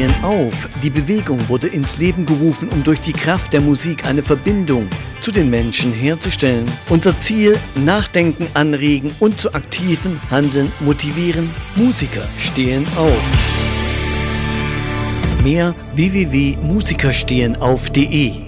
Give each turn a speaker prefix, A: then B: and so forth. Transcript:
A: stehen auf. Die Bewegung wurde ins Leben gerufen, um durch die Kraft der Musik eine Verbindung zu den Menschen herzustellen. Unser Ziel: Nachdenken anregen und zu aktiven Handeln motivieren. Musiker stehen auf. Mehr www.musikerstehenauf.de